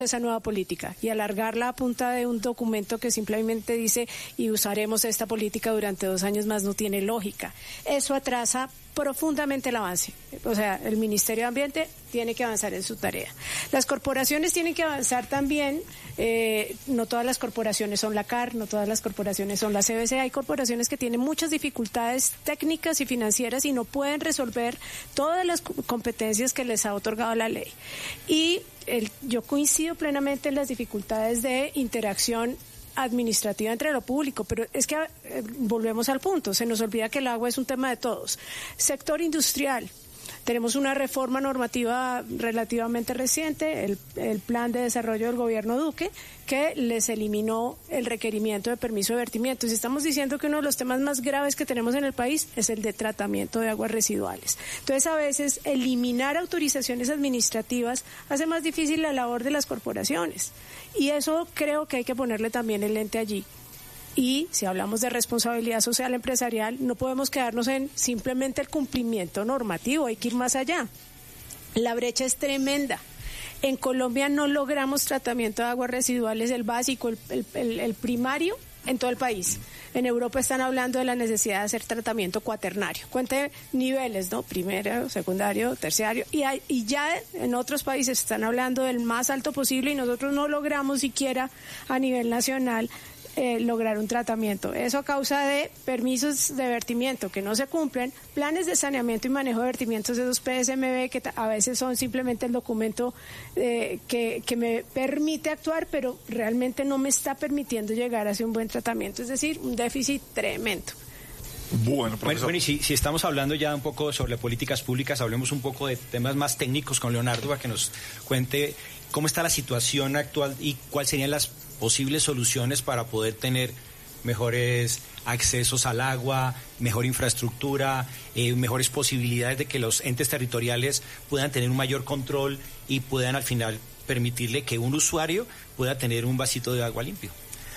esa nueva política y alargarla a punta de un documento que simplemente dice y usaremos esta política durante 2 años más no tiene lógica. Eso atrasa profundamente el avance. O sea, el Ministerio de Ambiente tiene que avanzar en su tarea. Las corporaciones tienen que avanzar también. No todas las corporaciones son la CAR, no todas las corporaciones son la CBC. Hay corporaciones que tienen muchas dificultades técnicas y financieras y no pueden resolver todas las competencias que les ha otorgado la ley. Y yo coincido plenamente en las dificultades de interacción administrativa entre lo público, pero es que volvemos al punto, se nos olvida que el agua es un tema de todos. Sector industrial, tenemos una reforma normativa relativamente reciente, el plan de desarrollo del gobierno Duque, que les eliminó el requerimiento de permiso de vertimiento. Si estamos diciendo que uno de los temas más graves que tenemos en el país es el de tratamiento de aguas residuales. Entonces, a veces, eliminar autorizaciones administrativas hace más difícil la labor de las corporaciones. Y eso creo que hay que ponerle también el lente allí. Y si hablamos de responsabilidad social empresarial, no podemos quedarnos en simplemente el cumplimiento normativo, hay que ir más allá. La brecha es tremenda. En Colombia no logramos tratamiento de aguas residuales, el básico, el primario, en todo el país. En Europa están hablando de la necesidad de hacer tratamiento cuaternario. Cuente niveles, ¿no? Primero, secundario, terciario. Y ya en otros países están hablando del más alto posible y nosotros no logramos siquiera a nivel nacional lograr un tratamiento. Eso a causa de permisos de vertimiento que no se cumplen, planes de saneamiento y manejo de vertimientos de esos PSMB que a veces son simplemente el documento que me permite actuar, pero realmente no me está permitiendo llegar hacia un buen tratamiento. Es decir, un déficit tremendo. Bueno, y si estamos hablando ya un poco sobre políticas públicas, hablemos un poco de temas más técnicos con Leonardo para que nos cuente cómo está la situación actual y cuáles serían las posibles soluciones para poder tener mejores accesos al agua, mejor infraestructura, mejores posibilidades de que los entes territoriales puedan tener un mayor control y puedan al final permitirle que un usuario pueda tener un vasito de agua limpio.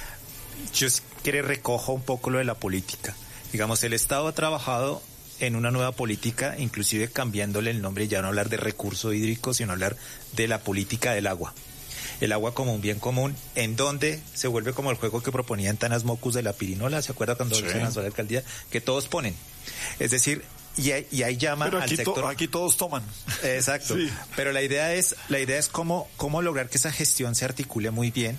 Yo recojo un poco lo de la política. Digamos, el Estado ha trabajado en una nueva política, inclusive cambiándole el nombre, ya no hablar de recurso hídrico, sino hablar de la política del agua. El agua como un bien común, en donde se vuelve como el juego que proponían Tanas Mocus de la pirinola, ¿se acuerda cuando se lanzó la alcaldía? Que todos ponen. Es decir, y ahí llama pero aquí al sector. Aquí todos toman. Exacto. Sí. Pero la idea es cómo lograr que esa gestión se articule muy bien,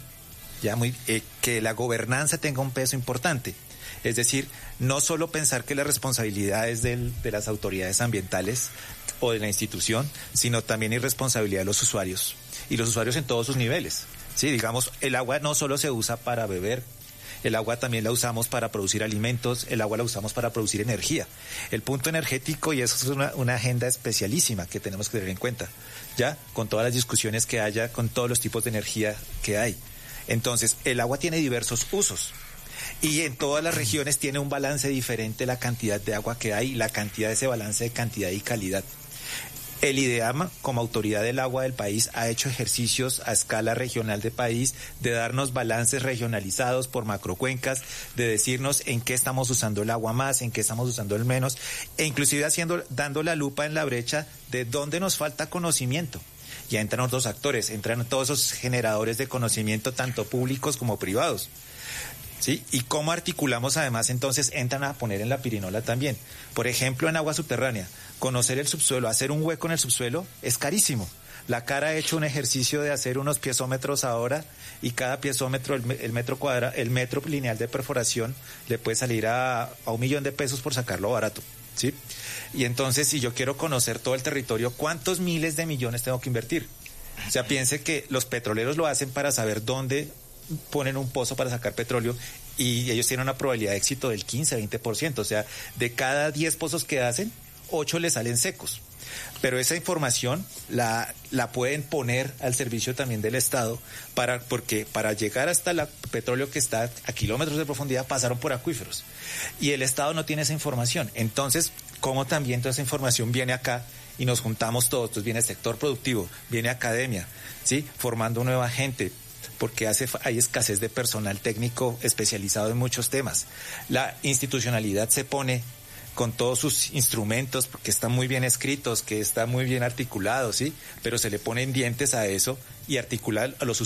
que la gobernanza tenga un peso importante. Es decir, no solo pensar que la responsabilidad es de las autoridades ambientales o de la institución, sino también hay responsabilidad de los usuarios. Y los usuarios en todos sus niveles. Sí, digamos, el agua no solo se usa para beber, el agua también la usamos para producir alimentos, el agua la usamos para producir energía. El punto energético, y eso es una agenda especialísima que tenemos que tener en cuenta, ya con todas las discusiones que haya, con todos los tipos de energía que hay. Entonces, el agua tiene diversos usos. Y en todas las regiones tiene un balance diferente la cantidad de agua que hay y la cantidad de ese balance de cantidad y calidad. El IDEAM, como autoridad del agua del país, ha hecho ejercicios a escala regional del país de darnos balances regionalizados por macrocuencas, de decirnos en qué estamos usando el agua más, en qué estamos usando el menos, e inclusive dando la lupa en la brecha de dónde nos falta conocimiento. Ya entran otros actores, entran todos esos generadores de conocimiento, tanto públicos como privados. ¿Sí? Y cómo articulamos además, entonces entran a poner en la pirinola también. Por ejemplo, en agua subterránea, conocer el subsuelo, hacer un hueco en el subsuelo es carísimo. La CAR ha hecho un ejercicio de hacer unos piezómetros ahora y cada piezómetro, el metro lineal de perforación le puede salir a $1.000.000 por sacarlo barato. ¿Sí? Y entonces, si yo quiero conocer todo el territorio, ¿cuántos miles de millones tengo que invertir? O sea, piense que los petroleros lo hacen para saber dónde ponen un pozo para sacar petróleo y ellos tienen una probabilidad de éxito del 15-20%, o sea, de cada 10 pozos que hacen, 8 le salen secos. Pero esa información la pueden poner al servicio también del Estado porque para llegar hasta el petróleo que está a kilómetros de profundidad pasaron por acuíferos y el Estado no tiene esa información. Entonces, ¿cómo también toda esa información viene acá y nos juntamos todos? Entonces viene el sector productivo, viene academia, ¿sí? Formando nueva gente, porque hay escasez de personal técnico especializado en muchos temas. La institucionalidad se pone con todos sus instrumentos, porque están muy bien escritos, que están muy bien articulados, ¿sí? Pero se le ponen dientes a eso y articular a los